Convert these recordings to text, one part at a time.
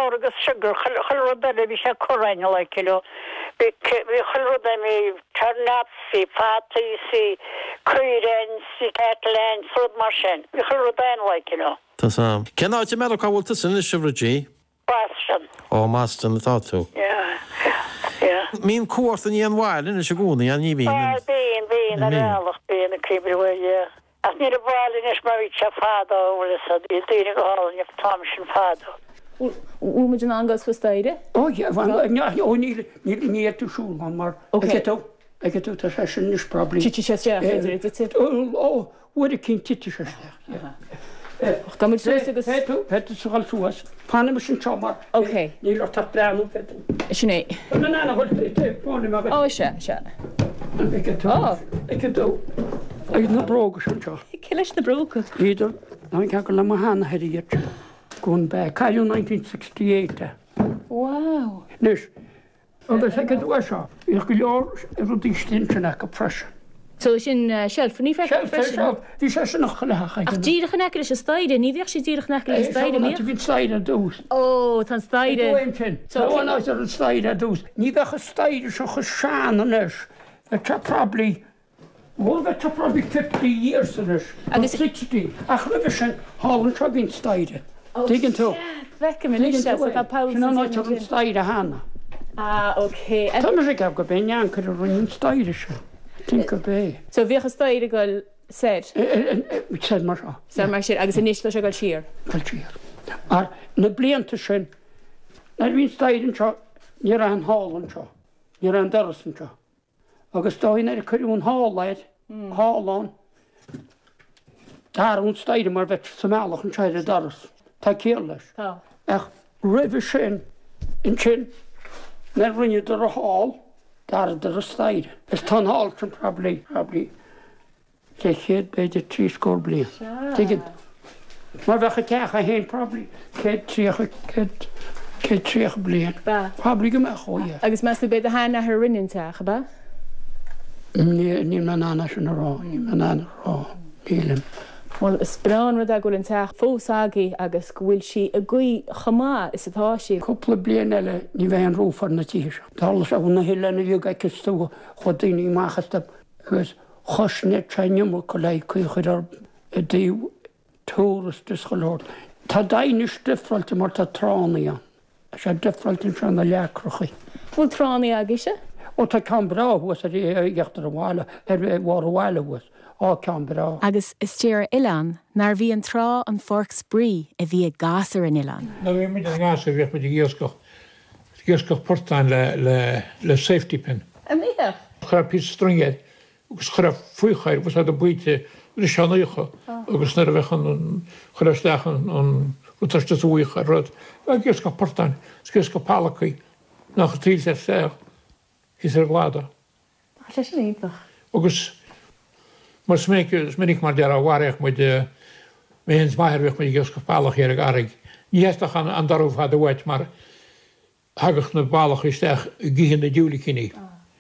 agus sugar chulrúda bhí sé choráine le kilo. Bhí chulrúda mé tarnapsí, fátaí, cuirensi, catlan, fud mar sin. Bhí chulrúda le kilo. Tá sam. Ken áte me cáhilta sin is sibhrtí? Boston. Ó Maston atá tú. Yeah. Mín cuat an íon bháilin is a gúnaí an ní bhín. Bíon a réalach bíon a críbrihfuil, As ní a bháilin is mar se fáda ólas a dtíine go hálan if tám sin fáda. Úmid an angas fustaide? Níl tú súlan mar ag tú tá sé sin is problém. Titi sé bhuiidir cinn titi sé. Petu sáil suas. Panna sin tomar. Níl tá breanú fetu. Sinné. Na bhil me. Ó se. Ag tú. Ag na bróga sin seo. Cileis na bróga. Idir ná ce go le hána heiríirt gún be caiú 1968. Wow. Nus agus ag dú seo. Ig go leor a rudí stinna go fresin. So sin shelfaní fe? Bhí sé sin nach chulecha. Ach díirech necle is staide, ní bhíoh sé díirech necle is staide mé? Bhín staide dús. Ó, tá staide. Táhain ar an staide dús. Ní bhecha staide seo chu sean an is. Probably 50 years in it. Agus 60. Ach ribh sin hálan tro bhín staide. Dígann tú. Bheice mé lís a páil. Sin áid an staide hána. Ok. Tá mar sé gab go bé nean chu runn staide se. Think of bé. So bhíocha staide goil said? Said mar seo. Said mar sin, agus inis le se goil siar? Goil siar. Na blianta sin, na bhín staiden seo, ní an hálan seo, ní an darasan seo. Agus dáin ar chuún hálaid, hálan, dar ún staide mar bheit sameach an treide daras. Tá céir leis. Ach ribh sin, in sin, na rinne ar a hál, dar a staide. Is tá hál sin probably le chéad beidir 3 scór blian. Tígin. Mar bhecha cecha héin probably céad tríocha blian. Probably go me choia. Agus meas tú beidir hána ar rinnintach, ba? Ní man anna sin rá, ní man anna rá, nílim. Well, is brán rud a goil an teach fóságaí agus bhfuil si a gcuí chamá is atá si. Cúpla blian eile ní bheith an rúfar na tíir. Tálas a bhna hiilena bhíú gaicistú chu daoine machchasta agus chosne treinimú go le chuid ar a díú túras discolóir. Tá dainnis difrailte mar tá tránaí an. sé difrailte sin na leacrochaí. Bhfuil tránaí agise? Ó tá Canberra was a gheachtar a bháile bhar a bháile was á Canberra. Agus is tíar Ilan, nar bhí an trá an forks brí a bhí gasar in Ilan. Na bhí mid an gasar bhíoh mid géascoch portáin le safety pin. A míach? Chra pí stringéid, agus chra fuichair, was a buite le seanúcha, agus na bheitchan chra steachan an utarsta úicha rud. A géascoch portáin, géascoch pálachaí, nach tríl sé séach. Hís gláda. Sé sin íbach. Agus mar sminnig mar dear a bhhareach muid mé hens maithirh muid géascoch bálach ar a garig. Ní heastach an darúh had a bhaid mar hagach na bálach isteach gíhan na dúla cinní.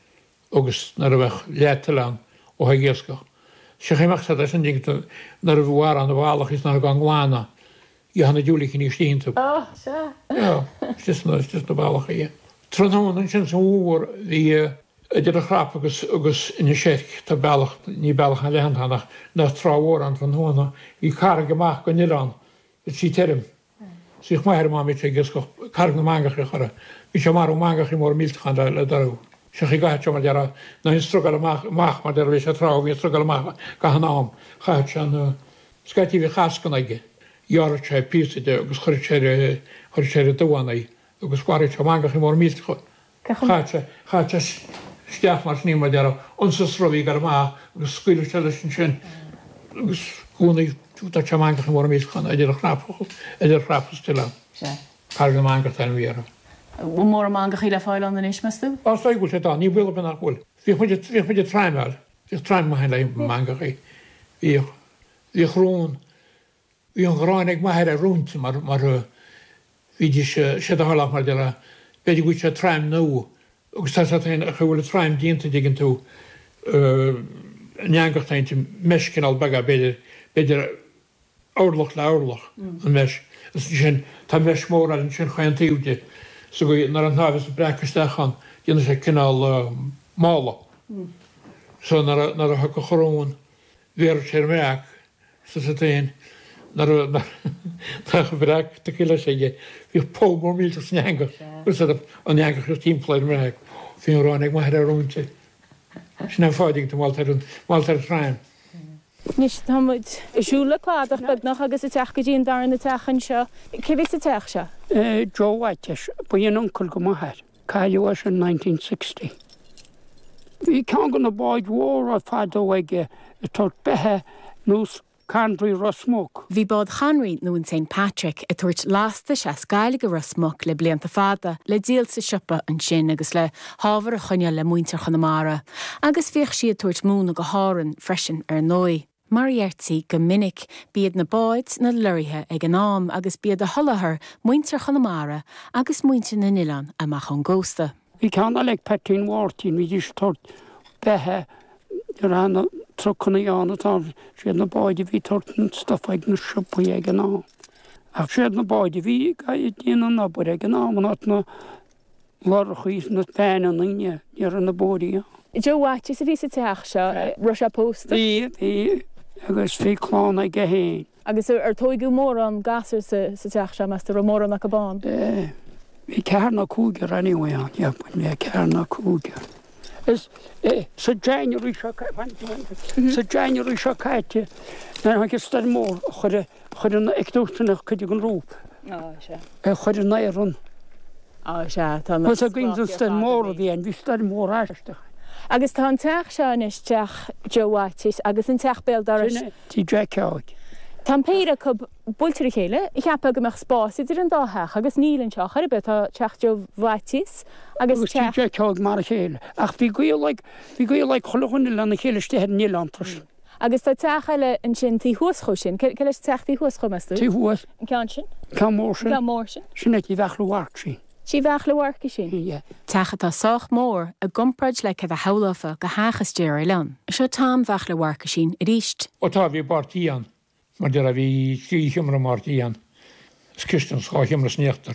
Agus nar a bheith leatalan ó ha géascoch. Se chéimeach sa sin dingta nar a bhhar an na bálach is nar a ganglána í hanna dúla cinní stínta. Se? Ja, is na bálach é. Trónán sin san úhar hí idir a chráp agus ina séic tá bailach ní bailach an lehanhanach na tráhór an tróna í cara goach go Nirán i sí terim. Sich maithir má mit gus car na mangach a chora. Bhí sé mar mangach í mór míltchan le darú. Se chi gaiit mar deara na hin strugal amach mar der bhís a trá hí strugal amach ga an am. Chaid an scaití bhí chascan aige. Iar sé píide agus chuir sé dohanaí. agus squarit a mangach í mór míltcha. Chaid steach mar sní mar deara onsa sroí gar má agus scuile sin agus gúnaí túta te mangach í mór míltchan idir a chrápas til Car na mangach an bhíara. Bhfuil mór mangach í le fáil an is meú? Á gúil sé dá, ní bhfuil ben nach bhfuil. Bhí muidir treimeil, bhí treim mai le mangach í. Bhí chrún, bhí an gráinnig maithir a rúnt mar Bhí sé hálach mar deara beidir bhúid sé treim nó, agus tá chuhfuil treim dínta diggin tú neangachtainte meiscinál baga beidir árlach le árlach an meis. sin tá meis mór an sin chuan tíúide so go nar an návis a brecastechan dhéana sé cinál mála. So nar a ha go chorón vír sé meach sa sa tain nar brec te kiile sé hí pómór mí sneanga an neanga chu tímpleid meach fin ránig mai arúnte. Sin fáing Walter Frein. Nis táid isúlaláach bag nach agus a teach go dtíon dar na techan seo. Cehí a teach se? Joe Whiteis, bu an uncle go maithir, Cailú in 1960. Bhí cean gan na báid mhór a fadó aige a tuairt bethe nús Candry Rosmok. Bhí bád Chanrí nó in St. Patrick a tuairt lásta se scailge Rosmok le blianta fada le díal sa siopa an sin agus le hábhar a chuine le muintear Chonamara. Agus bhíoh si a tuairt múna go háran freisin ar nói. Mariertí go minic bíad na báid na luirithe ag an nám agus bíad a tholathair muintear Chonamara agus muinte na Nilan amach an ggósta. Bhí ceanna le Petín Whartín bhí dís tuairt bethe ar anna trochanna anatá siad na báide bhí tuairt stuff ag na siopaí ag an nám. Ach siad na báide bhí gaiad díana na bur ag an nám an na lorchaís na féin an inne ar an na bódaí. Joe Whiteis a bhí sa teach seo Russia Post. Bhí agus fé chlán ag go héin. Agus ar tóigú mór an gasar sa teach seo meas ar mór an nach bán. Bhí cearna cúgar anyway an, buin mé cearna cúgar. Is sa January seo caite na agus star mór chuir an ictústanach chuide an rúp. Chuir an éireann. Mas a gins an star mór a bhíon, bhí star mór áisteach. Agus tá an teach seo is teach Joe Whiteis agus an teach béal dar Tí Jackáid. Tá péire go bultar a chéile, I cheappa go meach spáis idir an dátheach agus nílann seo chuir be tá teach Joe Whiteis agus Tí Jackáid mar a chéile. Ach bhí go le cholachúna lena chéile stéir nílantras. Agus tá techaile an sin tí thuascho sin, ce leis teachtaí thuascho meú? Tí thuas. An cean sin? Camór sin. Camór sin. Sinna tí bheachlahhaart sin. Sí bheach le bhharca sin? Techa tá sách mór a gompraid le ceh a holafa go háchas deir lean. Seo tám bheach le bhharca sin a ríist. Otá bhí bartíían mar de a bhí tíimra martíían Skistan sáimra snéachtar.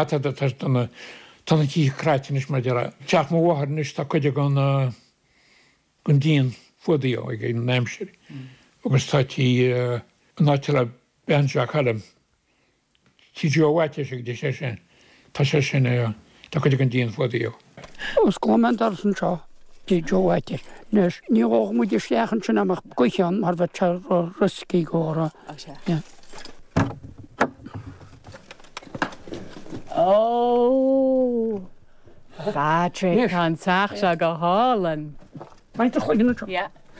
Tána tí creitinis mar de teach mhhanis tá chuide gan díon fudaío ag an neimsir. Agus tá tí náte le benseach chum tí Joe ag de sé sin. Tá sé sin tá chuide an díon fudaío. Os glomendar san seo tí Joe Whiteis. Nes ní óg muidir sleachan sin amach goichean mar bheith te ruscí góra. Ó Patrick an teach se go hálan. Maint a chuigeanna tro.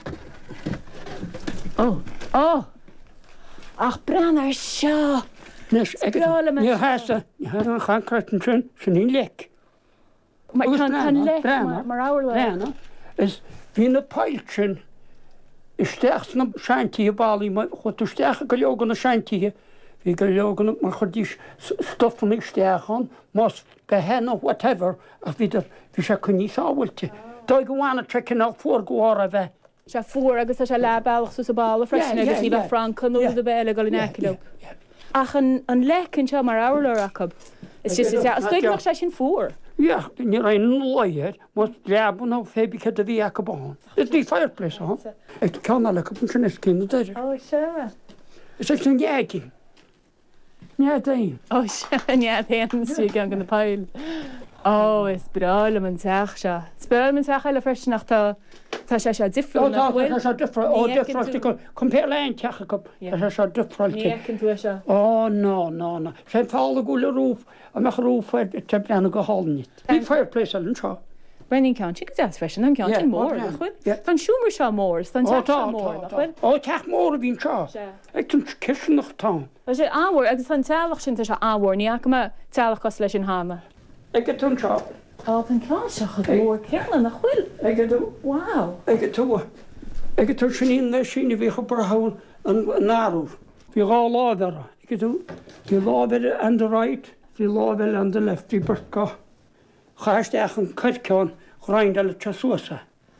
Ó ach brenn ar seo. Nes ní hása an chacartan sin í lec. Mar áir le. Is hí na peilsin isteach na seintí a bailí chu tú steach go legan na seintíthe hí go legan mar chudís stofan isteachán más go henna whatever a bhí sé chu níos áhailte. Dá go bhhaine trecin nach fuór gohar a bheith. Se fuór agus sé le bailach sú sa bála freisin agus ní Francanú a bhéile go necilú. Ach an lecinn seo mar áir acu. Is stoigeach sé sin fuór. Ja, ní ein nóir mas leabun á fébice a bhí a bán. Is ní fireplace á. Ag ceanna le go sin is cin idir. Ó se. Is sin ghéci. Neadaon. Ó se neadhéan sí gan na peil. Ó is bralam an teach se. Spéil an teach eile freisin nach tá sé se difriúil difra compé lein techa go se difráilte. Ó ná. sé fála go le rúf a meach rúfir te brena go hálnit. Bhí fireplace an seo. Brenning County go deas freisin an cean mór chuid. Fan siúmar seo mór, fan mór. Ó teach mór a bhín seo. Ag tún cisin nach tá. Tá sé áhar agus fan tealach sin se áhar ní go tealach cos leis an háma. Ag go tún seo. Á an cláiseach go mór ceanna nach chuil. Ag go Wow. Ag tú sin le sinna bhí go brathn an náú. Bhí gá láidir. Ag tú bhí lábir an the right, bhí lábir an the left, bhí burtá. Cháisteach an chuirceán chráindal te suasa.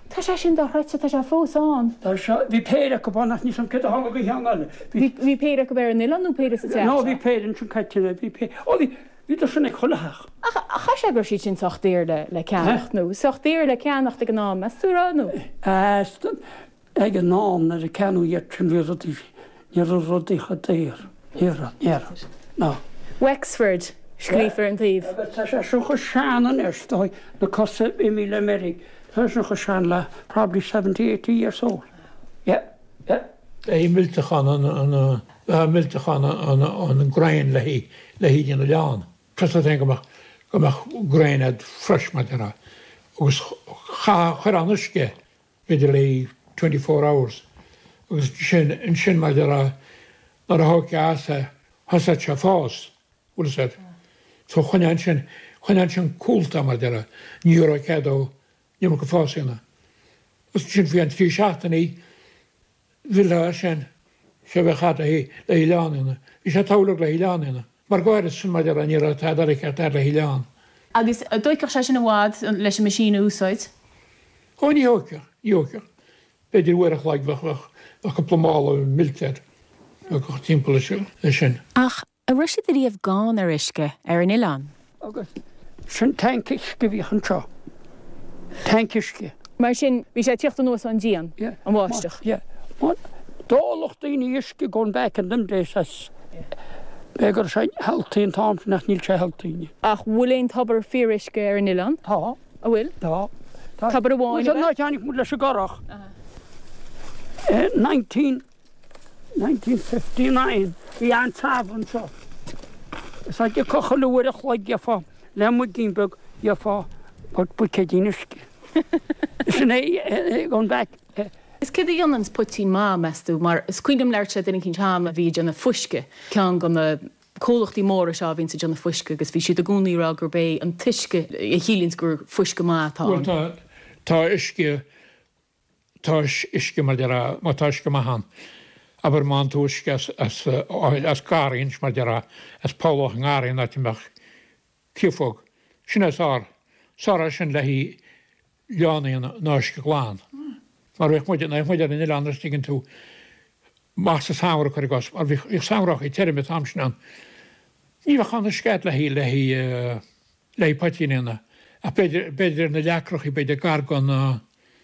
Tá sé sin dohraite tá se fósán. Bhí péire go bannach ní sam ce hanga go cheangaile. Bhí péire go ber nilan nó péire sa te? No, bhí péirann sin caiitiile bhí pé. Bhí sinna chulaach. Cha sé gur si sin sochtíir le ceannacht nó. Sochtíir le ceannacht ag an ná mes túránú. Ag an nám na a ceanú trin bhí ní rodícha déir. Híar. No. Wexford, scrífar an taobh. Tá sé sin go seanan arstáid na cosa i mí le Americ. Tá sin go sean le probably 70, 80 years old. Yeah. Miltechan an grain le hí an leán. Presta gomach grain ad fresh madera. Agus char anuske vidir le 24 hours. Agus sin madera nar a hog asa hasat se fás. What said? So chuan sin cúlta madera níor cedo níor go fásina. Agus sin fi an fi seachtaní villa sin se bheith chad le leánina. Bhí sé tálaach le leánina. Mar gáir sin madera níor a tadar le leán. Agus dúicech sé sin bhád leis an masín úsáid? Ó ní hóceach. Beidir uach leag bheach go plomála miltead a go timppla lei sin. Ach, a ruisi a riomh gáin ar isce ar an Ileán? Agus sin tankiisce bhí an seo. Tankiisce. Mar sin bhí sé tíocht an nuas an dían an bháisteach. Dálach daoine isce going back in them days as begur sé heltaín tám nach níl sé heltaíine. Ach bhfuil éon tabar fírisce ar an Ileán? Tá. A bhfuil? Tá. Tabar bháin? Ná teannig mu leis a garach. 1959 hí an tábhan seo. Is ag cochalúir a chláid gefá le mu gímbeg gefá bu cedínisci. Sin é going back. Is cid dionans putí má meú mar is cuiinem leir sé in cin táam a bhí anna fuisce cean gan na cólachtaí móra seo vín sa anna fuisce, agus bhí siad a gúnaírá gur bé an tuisce i hílíns gur fuisce mátá. Tá isce mar táisce mahan. Aber man túisce as gáins mar as Paulach an gáin na timach ciúfog. Sin sá sin le hí leánaí náisce gláán. Mar muidir in Ileán stigin tú más a samra chu gas, mar bhí samrach í teirime tamsin an. Ní bhechan skeit le hí le patíine a beidir na leacroch í beidir gargan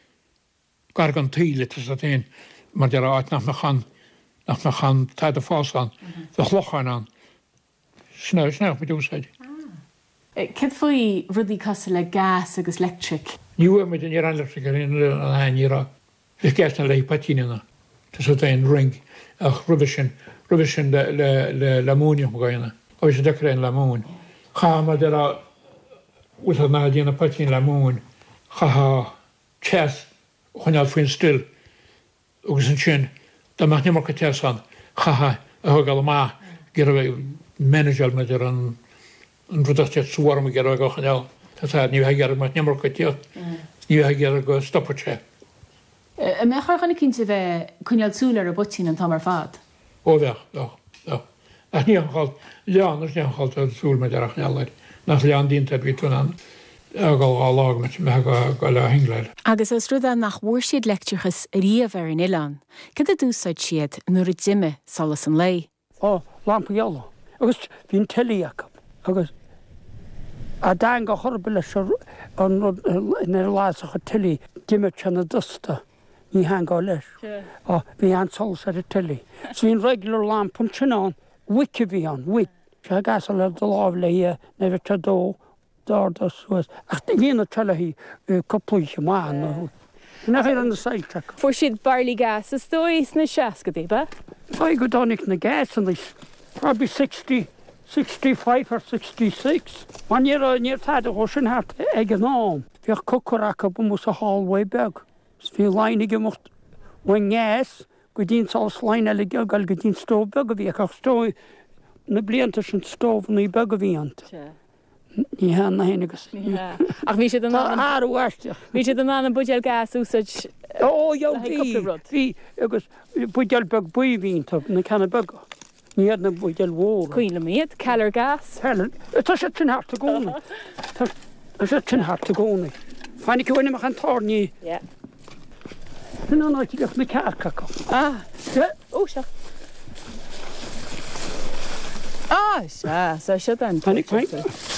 tíle a téin mar áit nach mechan taid a fásan de chlochan an. Snach be dúsáid. Cid faoi rudí casa le gas agus electric? Níú me den electric ar an haíra. Is gert na lei patína. Tás a ein ring ach ruvisin le lamúnium gaine. Ó sé decre an lamún. Chama de a ús ná díana patín lamún chaha chess chuineal faoin still agus an sin dáach nimar go tesan chaha a thugal má gur bh manager me an rudachte suarm gur go chaneal. Tá ní hegar mat nimar go tíot ní hegar go stopperse. Me chuchanna cinnte bheith chuineal súlar a botín an tamar fad? Ó bheith. Ach ní anchail leanas ní anchail súl me deach nealaid. Nach lean dínta bhí tún an agal á lág me go le hingleid. Agus as ruda nach bhhuair siad lectúchas riamh ar an Ileán. Cad a dúsáid siad nuair a diime solas an lei? Ó, lampa geala. Agus bhín tilíach. Agus a dain go chorbe leis an lásacha tilí diime tena dusta. Ní hangá leis. Bhí an solas ar a tilí. So hín regular lampan sinán, wici bhí an, wic. Se gas le do láh le nefir te dó dádas was. Ach hína telehí coplúise mána. Nach an na sailteach. Fuair siad barlí gas is dóis na seacadí ba? Fá go dánig na gas an probably 60, 65 or 66. Man níor táid a sin hart ag an nám. Bhíoh cocoracha bu mus a hallway beg. Bhí láinnig mocht bhain gas go dín sá sláin eile gal go dín stóh beg a bhí ach stóh na blianta sin stóh í beg a bhíant. Ní na hénagus. Ach bhí sé den áhaisteach. Bhí sé den ná an budeal gas úsáid. Ó bhí agus budeal beg buhínta na cena beg. Níiad na budeal mhór. Cuoine míad, cealar gas. Tá sé tin hart a gcóna. Tá sé tin hart a gcóna. Fannig bhhaine an tární Hna náitiach na cearcha go. Ó se. Se an. Tánig